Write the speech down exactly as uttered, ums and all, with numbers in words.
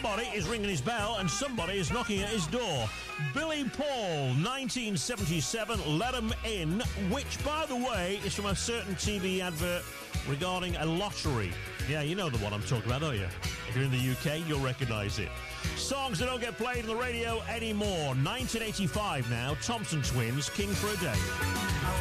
somebody is ringing his bell and somebody is knocking at his door. Billy Paul, nineteen seventy-seven, Let 'Em In, which, by the way, is from a certain T V advert regarding a lottery. Yeah, you know the one I'm talking about, don't you? If you're in the U K, you'll recognise it. Songs that don't get played on the radio anymore. nineteen eighty-five now, Thompson Twins, King for a Day.